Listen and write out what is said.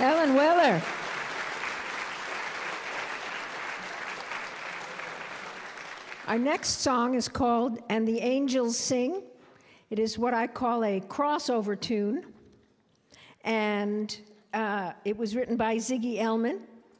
Ellen Weller. Our next song is called And the Angels Sing. It is what I call a crossover tune. And it was written by Ziggy Elman.